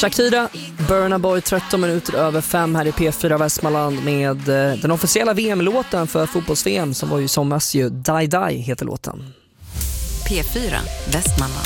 Shakira, Burna Boy, 13 minuter över 5 här i P4 Västmanland med den officiella VM-låten för fotbolls-VM som var ju somras ju Die Die heter låten. P4 Västmanland.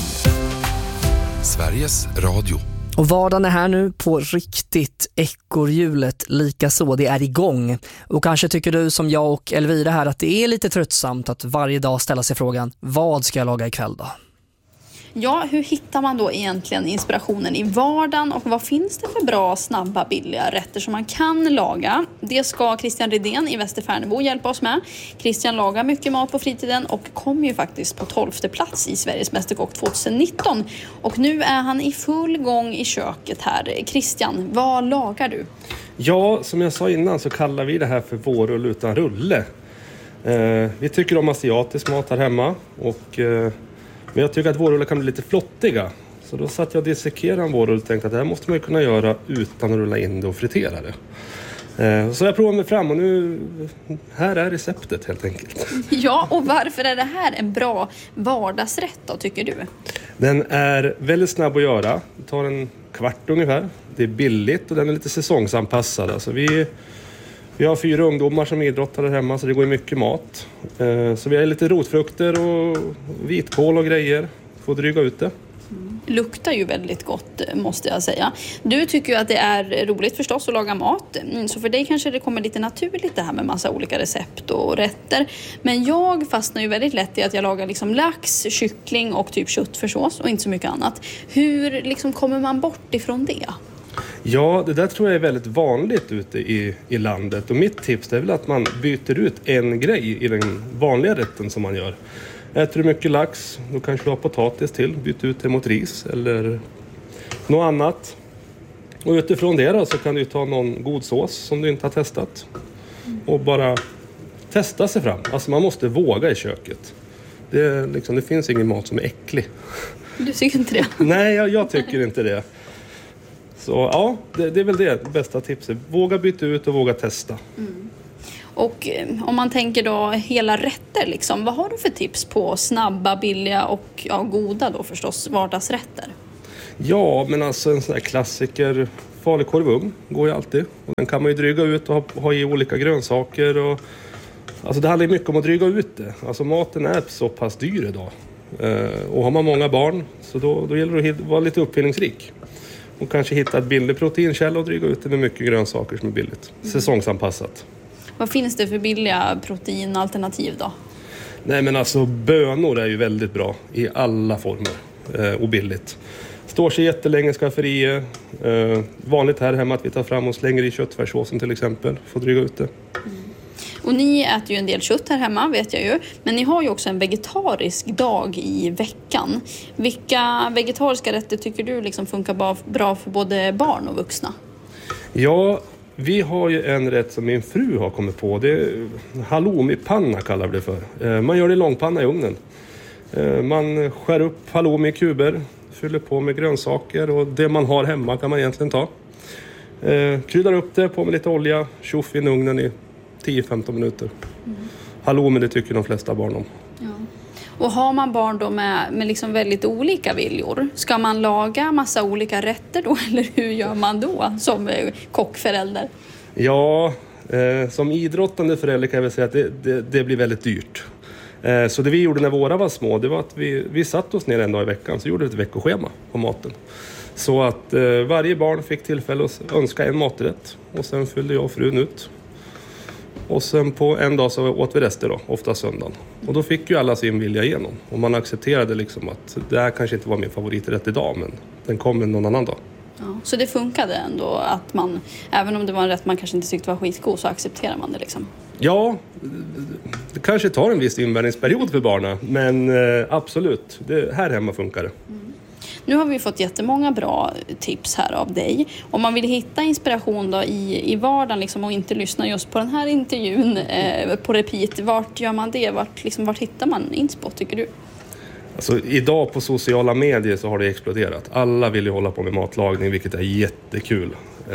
Sveriges Radio. Och vardagen är här nu på riktigt, ekorrhjulet lika så, det är igång. Och kanske tycker du som jag och Elvira här att det är lite tröttsamt att varje dag ställa sig frågan, vad ska jag laga ikväll då? Ja, hur hittar man då egentligen inspirationen i vardagen och vad finns det för bra, snabba, billiga rätter som man kan laga? Det ska Christian Rydén i Västerfärnebo hjälpa oss med. Christian lagar mycket mat på fritiden och kom ju faktiskt på 12:e plats i Sveriges Mästerkock 2019. Och nu är han i full gång i köket här. Christian, vad lagar du? Ja, som jag sa innan så kallar vi det här för vårrull utan rulle. Vi tycker om asiatisk mat här hemma och... Men jag tycker att vårrullar kan bli lite flottiga. Så då satt jag och dissekerade en vårrull och tänkte att det här måste man ju kunna göra utan att rulla in det och fritera det. Så jag provade mig fram och nu, här är receptet helt enkelt. Ja, och varför är det här en bra vardagsrätt då, tycker du? Den är väldigt snabb att göra. Det tar en kvart ungefär. Det är billigt och den är lite säsongsanpassad. Alltså vi har 4 ungdomar som idrottar där hemma så det går ju mycket mat. Så vi har lite rotfrukter och vitkål och grejer för att dryga ut det. Luktar ju väldigt gott måste jag säga. Du tycker ju att det är roligt förstås att laga mat. Så för dig kanske det kommer lite naturligt det här med massa olika recept och rätter. Men jag fastnar ju väldigt lätt i att jag lagar liksom lax, kyckling och typ köttfärssås och inte så mycket annat. Hur liksom kommer man bort ifrån det? Ja, det där tror jag är väldigt vanligt ute i landet. Och mitt tips är väl att man byter ut en grej i den vanliga rätten som man gör. Äter du mycket lax, då kanske du har potatis till. Byt ut det mot ris eller något annat. Och utifrån det då så kan du ta någon god sås som du inte har testat. Och bara testa sig fram. Alltså man måste våga i köket. Det finns ingen mat som är äcklig. Du tycker inte det? Nej, jag tycker inte det. Så ja, det är väl det bästa tipset. Våga byta ut och våga testa. Mm. Och om man tänker då hela rätter liksom, vad har du för tips på snabba, billiga och goda då förstås vardagsrätter? Ja, men alltså en sån här klassiker, falukorvugn går ju alltid. Och den kan man ju dryga ut och ha i olika grönsaker. Och, alltså det handlar mycket om att dryga ut det. Alltså maten är så pass dyr idag. Och har man många barn så då gäller det att vara lite uppfinningsrik. Och kanske hitta ett billig proteinkälla och dryga ut det med mycket grönsaker som är billigt. Säsongsanpassat. Vad finns det för billiga proteinalternativ då? Nej men alltså bönor är ju väldigt bra i alla former och billigt. Står sig jättelänge, skafferier. Vanligt här hemma att vi tar fram och slänger i köttfärssåsen till exempel för att dryga ut det. Och ni äter ju en del kött här hemma vet jag ju. Men ni har ju också en vegetarisk dag i veckan. Vilka vegetariska rätter tycker du liksom funkar bra för både barn och vuxna? Ja, vi har ju en rätt som min fru har kommit på. Det är halloumi-panna kallar vi det för. Man gör det i långpanna i ugnen. Man skär upp halloumi i kuber. Fyller på med grönsaker och det man har hemma kan man egentligen ta. Kryddar upp det på med lite olja. Tjoff in ugnen i 10-15 minuter. Halloumi, det tycker de flesta barn om. Ja. Och har man barn då med liksom väldigt olika viljor, ska man laga massa olika rätter då eller hur gör man då som kockförälder? Ja, som idrottande förälder kan jag väl säga att det blir väldigt dyrt. Så det vi gjorde när våra var små, det var att vi satt oss ner en dag i veckan så gjorde vi ett veckoschema på maten. Så att varje barn fick tillfälle att önska en maträtt och sen fyllde jag och frun ut. Och sen på en dag så åt vi rester då, ofta söndagen. Och då fick ju alla sin vilja igenom. Och man accepterade liksom att det här kanske inte var min favoriträtt idag, men den kommer någon annan dag. Ja, så det funkade ändå att man, även om det var en rätt man kanske inte tyckte var skitgod så accepterar man det liksom? Ja, det kanske tar en viss invärningsperiod för barnen, men absolut, här hemma funkar det. Nu har vi fått jättemånga bra tips här av dig. Om man vill hitta inspiration då i vardagen liksom, och inte lyssna just på den här intervjun på repeat, vart gör man det? Vart hittar man inspo tycker du? Alltså, idag på sociala medier så har det exploderat. Alla vill ju hålla på med matlagning, vilket är jättekul.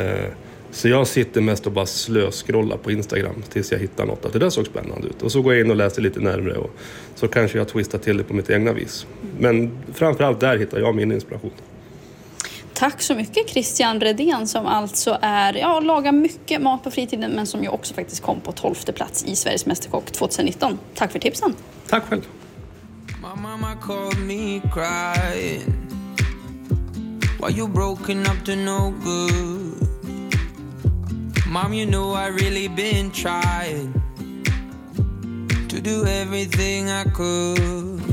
Så jag sitter mest och bara slöskrollar på Instagram tills jag hittar något att det där såg spännande ut. Och så går jag in och läser lite närmare och så kanske jag twistar till det på mitt egna vis. Men framförallt där hittar jag min inspiration. Tack så mycket Christian Redén som alltså lagar mycket mat på fritiden men som ju också faktiskt kom på 12:e plats i Sveriges Mästerkock 2019. Tack för tipsen. Tack själv. My mama called me crying. Why you broken up to no good? Mom, you know I really been trying to do everything I could.